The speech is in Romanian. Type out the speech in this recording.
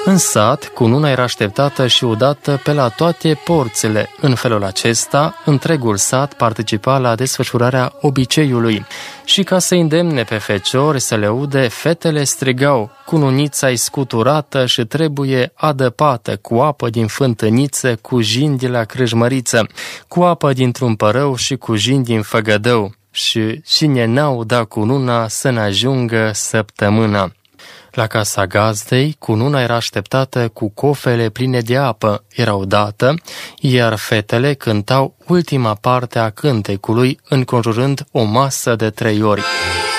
În sat, cununa era așteptată și udată pe la toate porțile. În felul acesta, întregul sat participa la desfășurarea obiceiului. Și ca să îndemne pe feciori să le ude, fetele strigau: cununița-i scuturată și trebuie adăpată cu apă din fântâniță, cu jindi la crâjmăriță, cu apă dintr-un părău și cu jindi în făgădău. Și cine n-au da cununa să n-ajungă săptămâna. La casa gazdei, cununa era așteptată cu cofele pline de apă, era udată, iar fetele cântau ultima parte a cântecului, înconjurând o masă de 3 ori.